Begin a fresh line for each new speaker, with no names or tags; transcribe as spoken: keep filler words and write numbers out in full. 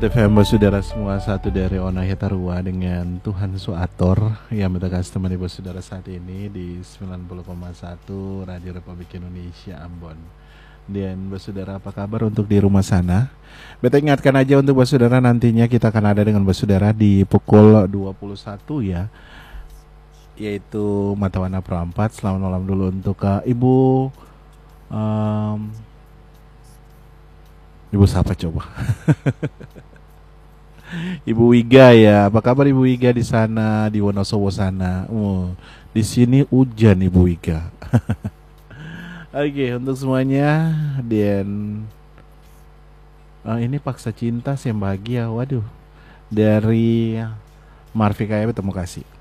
F M saudara semua, satu dari Ona Hetarua dengan Tuhan Suator yang bertugas temani bos saudara saat ini di sembilan puluh koma satu Radio Republik Indonesia Ambon. Dan bos saudara, apa kabar untuk di rumah sana? Beta ingatkan aja untuk bos saudara, nantinya kita akan ada dengan bos saudara di pukul dua puluh satu ya, yaitu Mata Warna Pro empat. Selamat malam dulu untuk uh, Ibu um, Ibu siapa coba? Ibu Wiga ya. Apa kabar Ibu Wiga di sana, di Wonosobo sana? Oh, di sini hujan Ibu Wiga. Oke, untuk semuanya. Dan uh, ini Paksa Cinta Yang Bahagia. Waduh. Dari Marvika ya, terima kasih.